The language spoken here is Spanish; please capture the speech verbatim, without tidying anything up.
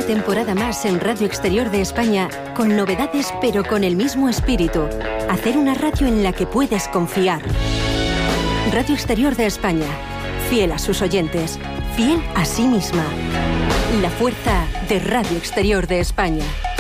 temporada más en Radio Exterior de España, con novedades pero con el mismo espíritu. Hacer una radio en la que puedes confiar. Radio Exterior de España, fiel a sus oyentes, fiel a sí misma. La fuerza de Radio Exterior de España.